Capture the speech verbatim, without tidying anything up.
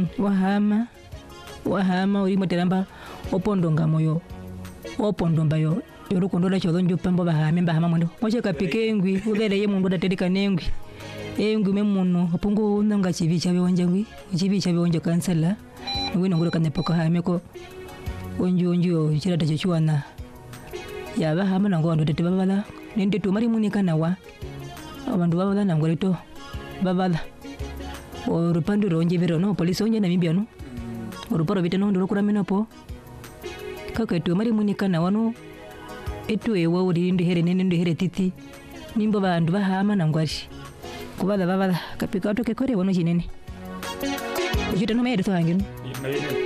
wahama wahama uri moteramba opondonga moyo opondonga yo yorukondola chozo njupambo bahame bahama mwendo moche kapikengwi ulele ye mundu daterika nengwi engwi memuno opungu ndanga chivicha bionje ngwi chivicha bionje kansela wino ngoro kanepoka hameko onjo onjo chirata chochuana yaba hama nango ndo tete babala nende tu mari munika nawa abandu babala nango lito babala orupando ronje vero no polisi onje na mimbiano oruparo biteno ndo kura minopo kaka tu mari munika nawa no etu ewa uri ndi here nene ndi here titi nimbo bandu bahama nango ari kubala babala kapika toke kore wono jinene ujita no mere to hangino